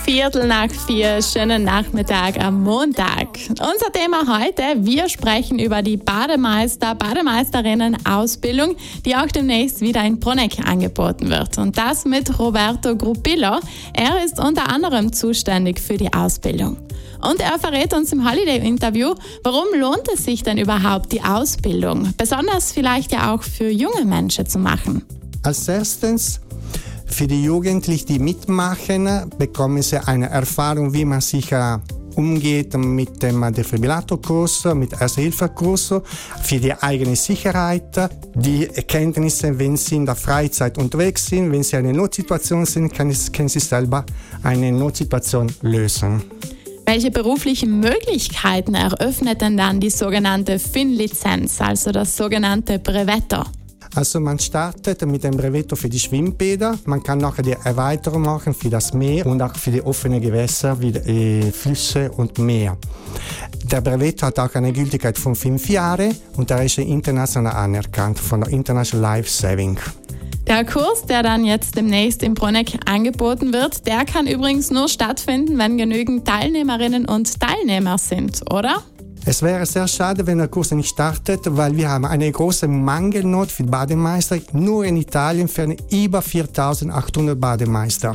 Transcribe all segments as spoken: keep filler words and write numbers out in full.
Viertel nach vier, schönen Nachmittag am Montag. Unser Thema heute, wir sprechen über die Bademeister, Bademeisterinnen-Ausbildung, die auch demnächst wieder in Bruneck angeboten wird. Und das mit Roberto Gruppillo. Er ist unter anderem zuständig für die Ausbildung. Und er verrät uns im Holiday-Interview, warum lohnt es sich denn überhaupt, die Ausbildung, besonders vielleicht ja auch für junge Menschen zu machen. Als erstes, für die Jugendlichen, die mitmachen, bekommen sie eine Erfahrung, wie man sich äh, umgeht mit dem Defibrillator-Kurs, mit Erste-Hilfe-Kurs, für die eigene Sicherheit, die Erkenntnisse, wenn sie in der Freizeit unterwegs sind, wenn sie in einer Notsituation sind, können sie, können sie selber eine Notsituation lösen. Welche beruflichen Möglichkeiten eröffnet denn dann die sogenannte F I N-Lizenz, also das sogenannte Brevetto? Also man startet mit dem Brevetto für die Schwimmbäder, man kann noch die Erweiterung machen für das Meer und auch für die offenen Gewässer wie die Flüsse und Meer. Der Brevetto hat auch eine Gültigkeit von fünf Jahren und er ist international anerkannt von der International Life Saving. Der Kurs, der dann jetzt demnächst in Bruneck angeboten wird, der kann übrigens nur stattfinden, wenn genügend Teilnehmerinnen und Teilnehmer sind, oder? Es wäre sehr schade, wenn der Kurs nicht startet, weil wir haben eine große Mangelnot für Bademeister. Nur in Italien fehlen über viertausendachthundert Bademeister.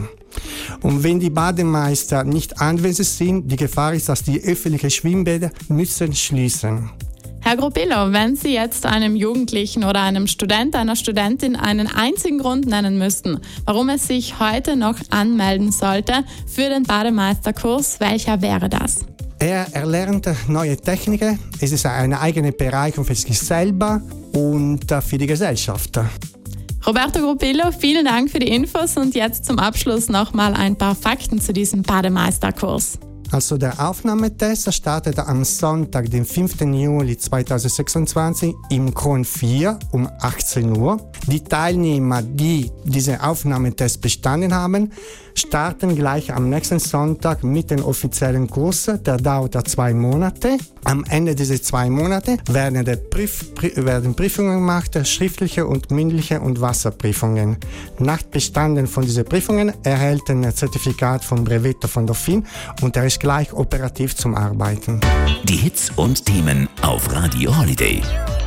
Und wenn die Bademeister nicht anwesend sind, die Gefahr ist, dass die öffentlichen Schwimmbäder müssen schließen. Herr Gruppillo, wenn Sie jetzt einem Jugendlichen oder einem Student, einer Studentin einen einzigen Grund nennen müssten, warum es sich heute noch anmelden sollte für den Bademeisterkurs, welcher wäre das? Er erlernt neue Techniken, es ist eine eigene Bereicherung für sich selber und für die Gesellschaft. Roberto Gruppillo, vielen Dank für die Infos und jetzt zum Abschluss nochmal ein paar Fakten zu diesem Bademeisterkurs. Also der Aufnahmetest startet am Sonntag, den fünften Juli zweitausendsechsundzwanzig im Kron vier um achtzehn Uhr. Die Teilnehmer, die diesen Aufnahmetest bestanden haben, starten gleich am nächsten Sonntag mit dem offiziellen Kurs. Der dauert zwei Monate. Am Ende dieser zwei Monate werden, der Prüf, werden Prüfungen gemacht, schriftliche und mündliche und Wasserprüfungen. Nach Bestanden von diesen Prüfungen erhält ein Zertifikat vom Brevetto von der F I N und er ist gleich operativ zum Arbeiten. Die Hits und Themen auf Radio Holiday.